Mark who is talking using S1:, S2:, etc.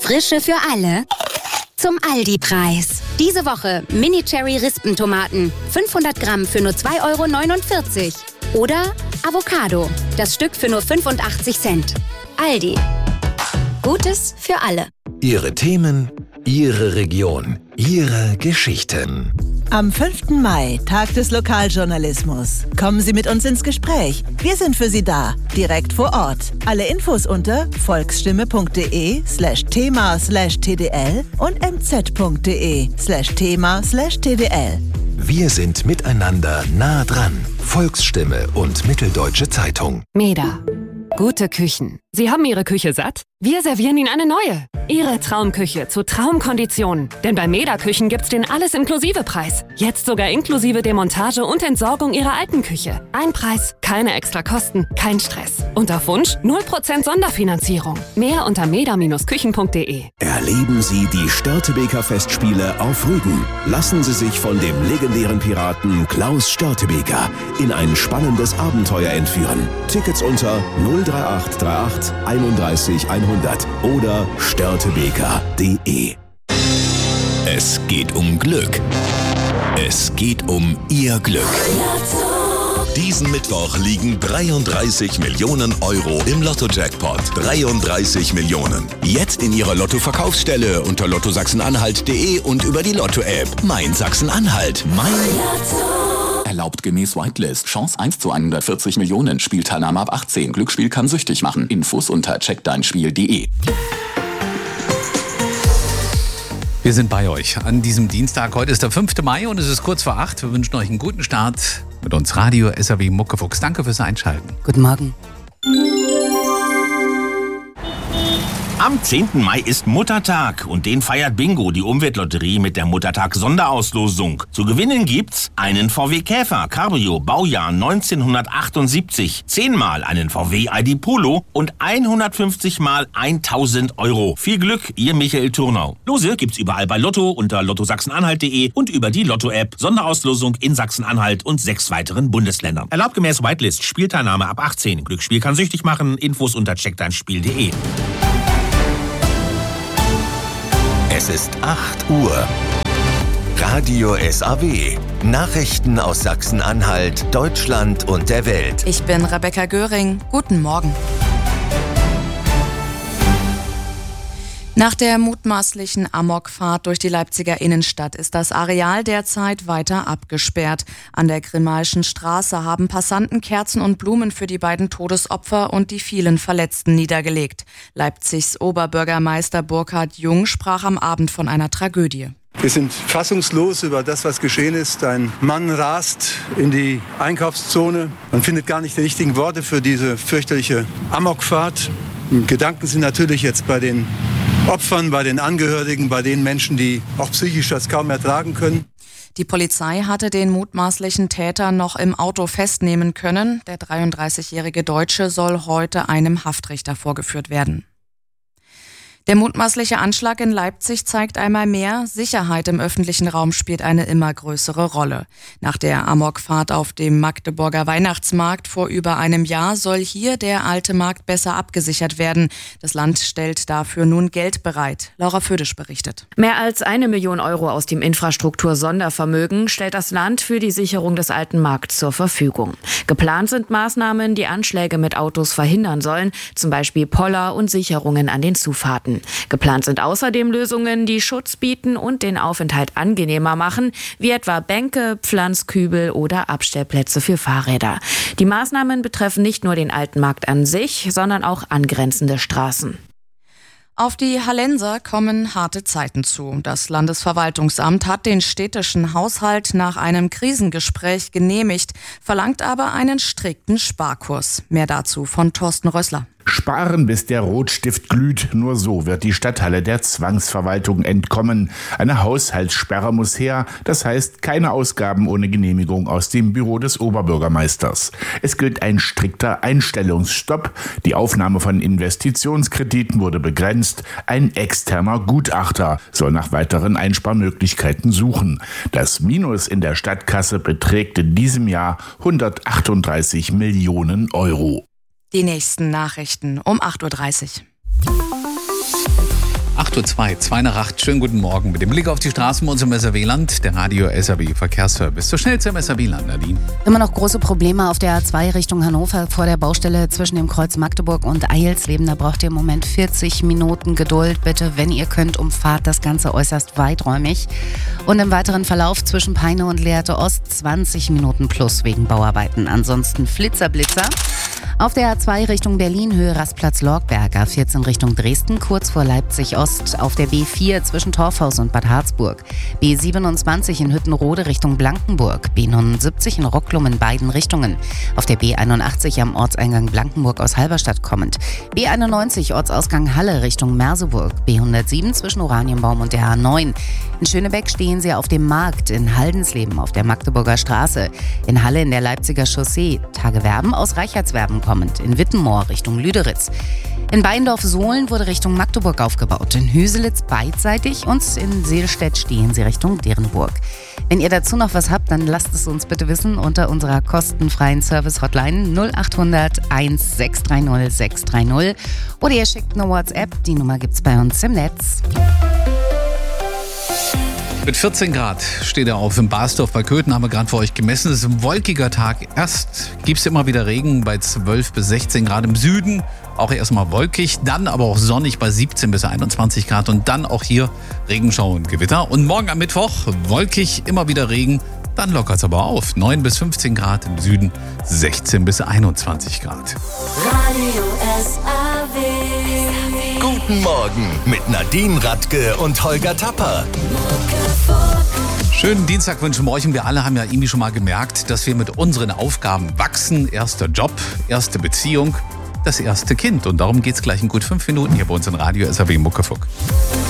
S1: Frische für alle zum Aldi-Preis. Diese Woche Mini-Cherry-Rispentomaten. 500 Gramm für nur 2,49 €. Oder Avocado. Das Stück für nur 85 Cent. Aldi. Gutes für alle.
S2: Ihre Themen, Ihre Region, Ihre Geschichten.
S3: Am 5. Mai, Tag des Lokaljournalismus. Kommen Sie mit uns ins Gespräch. Wir sind für Sie da, direkt vor Ort. Alle Infos unter volksstimme.de/thema/tdl und mz.de/thema/tdl.
S2: Wir sind miteinander nah dran. Volksstimme und Mitteldeutsche Zeitung.
S4: MEDA. Gute Küchen. Sie haben Ihre Küche satt? Wir servieren Ihnen eine neue. Ihre Traumküche zu Traumkonditionen. Denn bei MEDA-Küchen gibt's den Alles-Inklusive-Preis. Jetzt sogar inklusive Demontage und Entsorgung Ihrer alten Küche. Ein Preis, keine extra Kosten, kein Stress. Und auf Wunsch 0% Sonderfinanzierung. Mehr unter meda-küchen.de.
S5: Erleben Sie die Störtebeker Festspiele auf Rügen. Lassen Sie sich von dem legendären Piraten Klaus Störtebeker in ein spannendes Abenteuer entführen. Tickets unter 03838 31 100 oder störtebeker.de.
S2: Es geht um Glück. Es geht um Ihr Glück. Diesen Mittwoch liegen 33 Millionen Euro im Lotto-Jackpot. 33 Millionen. Jetzt in Ihrer Lotto-Verkaufsstelle unter lottosachsen-anhalt.de und über die Lotto-App. Mein Sachsen-Anhalt. Mein Lotto.
S6: Erlaubt gemäß Whitelist. Chance 1 zu 140 Millionen. Spielteilnahme ab 18. Glücksspiel kann süchtig machen. Infos unter checkdeinspiel.de.
S7: Wir sind bei euch an diesem Dienstag. Heute ist der 5. Mai und es ist kurz vor 8. Wir wünschen euch einen guten Start mit uns Radio SAW Muckefuchs. Danke fürs Einschalten.
S4: Guten Morgen.
S8: Am 10. Mai ist Muttertag und den feiert Bingo, die Umweltlotterie, mit der Muttertag-Sonderauslosung. Zu gewinnen gibt's einen VW Käfer Cabrio Baujahr 1978, 10-mal einen VW ID Polo und 150 mal 1.000 €. Viel Glück, Ihr Michael Turnau. Lose gibt's überall bei Lotto unter lottosachsen-anhalt.de und über die Lotto-App. Sonderauslosung in Sachsen-Anhalt und 6 weiteren Bundesländern. Erlaubt gemäß Whitelist. Spielteilnahme ab 18. Glücksspiel kann süchtig machen. Infos unter checkdeinspiel.de.
S2: Es ist 8 Uhr. Radio SAW. Nachrichten aus Sachsen-Anhalt, Deutschland und der Welt.
S9: Ich bin Rebecca Göring. Guten Morgen. Nach der mutmaßlichen Amokfahrt durch die Leipziger Innenstadt ist das Areal derzeit weiter abgesperrt. An der Grimmaischen Straße haben Passanten Kerzen und Blumen für die beiden Todesopfer und die vielen Verletzten niedergelegt. Leipzigs Oberbürgermeister Burkhard Jung sprach am Abend von einer Tragödie.
S10: Wir sind fassungslos über das, was geschehen ist. Ein Mann rast in die Einkaufszone. Man findet gar nicht die richtigen Worte für diese fürchterliche Amokfahrt. Gedanken sind natürlich jetzt bei den Opfern, bei den Angehörigen, bei den Menschen, die auch psychisch das kaum ertragen können.
S9: Die Polizei hatte den mutmaßlichen Täter noch im Auto festnehmen können. Der 33-jährige Deutsche soll heute einem Haftrichter vorgeführt werden. Der mutmaßliche Anschlag in Leipzig zeigt einmal mehr, Sicherheit im öffentlichen Raum spielt eine immer größere Rolle. Nach der Amokfahrt auf dem Magdeburger Weihnachtsmarkt vor über einem Jahr soll hier der alte Markt besser abgesichert werden. Das Land stellt dafür nun Geld bereit. Laura Födisch berichtet.
S11: Mehr als 1 Million Euro aus dem Infrastruktur-Sondervermögen stellt das Land für die Sicherung des alten Markts zur Verfügung. Geplant sind Maßnahmen, die Anschläge mit Autos verhindern sollen, zum Beispiel Poller und Sicherungen an den Zufahrten. Geplant sind außerdem Lösungen, die Schutz bieten und den Aufenthalt angenehmer machen, wie etwa Bänke, Pflanzkübel oder Abstellplätze für Fahrräder. Die Maßnahmen betreffen nicht nur den alten Markt an sich, sondern auch angrenzende Straßen.
S9: Auf die Hallenser kommen harte Zeiten zu. Das Landesverwaltungsamt hat den städtischen Haushalt nach einem Krisengespräch genehmigt, verlangt aber einen strikten Sparkurs. Mehr dazu von Thorsten Rössler.
S12: Sparen, bis der Rotstift glüht. Nur so wird die Stadthalle der Zwangsverwaltung entkommen. Eine Haushaltssperre muss her. Das heißt, keine Ausgaben ohne Genehmigung aus dem Büro des Oberbürgermeisters. Es gilt ein strikter Einstellungsstopp. Die Aufnahme von Investitionskrediten wurde begrenzt. Ein externer Gutachter soll nach weiteren Einsparmöglichkeiten suchen. Das Minus in der Stadtkasse beträgt in diesem Jahr 138 Millionen Euro.
S9: Die nächsten Nachrichten um 8.30 Uhr.
S7: 8.30 8:02 Uhr, 2 nach 8. Schönen guten Morgen. Mit dem Blick auf die Straßen bei uns im SRW-Land, der Radio SRW Verkehrsservice. So schnell zum SRW-Land, Nadine.
S13: Immer noch große Probleme auf der A2 Richtung Hannover vor der Baustelle zwischen dem Kreuz Magdeburg und Eilsleben. Da braucht ihr im Moment 40 Minuten Geduld. Bitte, wenn ihr könnt, umfahrt das Ganze äußerst weiträumig. Und im weiteren Verlauf zwischen Peine und Lehrte Ost 20 Minuten plus wegen Bauarbeiten. Ansonsten Flitzer-Blitzer. Auf der A2 Richtung Berlin, Höhe Rastplatz Lorgberg, A14 Richtung Dresden, kurz vor Leipzig Ost. Auf der B4 zwischen Torfhaus und Bad Harzburg. B27 in Hüttenrode Richtung Blankenburg. B79 in Rocklum in beiden Richtungen. Auf der B81 am Ortseingang Blankenburg aus Halberstadt kommend. B91 Ortsausgang Halle Richtung Merseburg. B107 zwischen Oranienbaum und der A9. In Schönebeck stehen Sie auf dem Markt, in Haldensleben auf der Magdeburger Straße. In Halle in der Leipziger Chaussee. Tagewerben aus Reichertswerben kommend. In Wittenmoor Richtung Lüderitz. In Beindorf-Sohlen wurde Richtung Magdeburg aufgebaut. In Hüselitz beidseitig und in Seelstedt stehen Sie Richtung Derenburg. Wenn ihr dazu noch was habt, dann lasst es uns bitte wissen unter unserer kostenfreien Service-Hotline 0800 1630 630 oder ihr schickt eine WhatsApp. Die Nummer gibt's bei uns im Netz.
S7: Mit 14 Grad steht er auf im Basdorf bei Köthen, haben wir gerade für euch gemessen. Es ist ein wolkiger Tag. Erst gibt es immer wieder Regen bei 12 bis 16 Grad im Süden. Auch erstmal wolkig, dann aber auch sonnig bei 17 bis 21 Grad. Und dann auch hier Regenschau und Gewitter. Und morgen am Mittwoch wolkig, immer wieder Regen. Dann lockert es aber auf. 9 bis 15 Grad im Süden, 16 bis 21 Grad.
S2: Radio SRW. Guten Morgen mit Nadine Radke und Holger Tapper.
S7: Schönen Dienstag wünschen wir euch und wir alle haben ja irgendwie schon mal gemerkt, dass wir mit unseren Aufgaben wachsen. Erster Job, erste Beziehung, das erste Kind. Und darum geht's gleich in gut 5 Minuten hier bei uns in Radio SRW Muckefuck.